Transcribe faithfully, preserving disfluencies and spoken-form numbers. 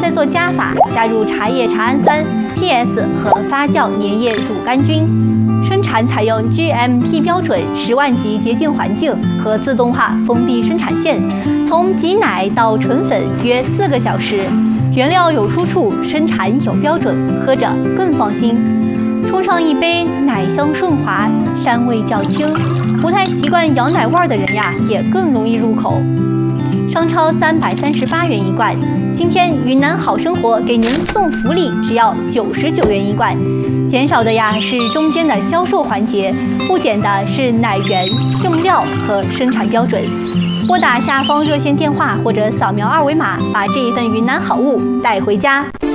再做加法，加入茶叶茶氨酸、P S 和发酵粘液乳杆菌。生产采用 G M P 标准十万级洁净环境和自动化封闭生产线，从挤奶到纯粉约四个小时。原料有出处，生产有标准，喝着更放心。冲上一杯，奶香顺滑，膻味较轻，不太习惯羊奶味的人呀，也更容易入口。商超三百三十八元一罐，今天云南好生活给您送福利，只要九十九元一罐。减少的呀是中间的销售环节，不减的是奶源、用料和生产标准。拨打下方热线电话或者扫描二维码，把这一份云南好物带回家。